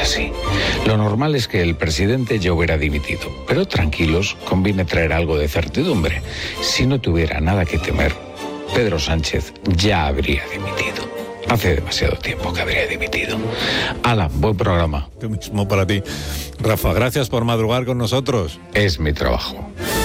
así. Lo normal es que el presidente ya hubiera dimitido, pero tranquilos, conviene traer algo de certidumbre. Si no tuviera nada que temer, Pedro Sánchez ya habría dimitido. Hace demasiado tiempo que habría dimitido. Alan, buen programa. Lo mismo para ti. Rafa, gracias por madrugar con nosotros. Es mi trabajo.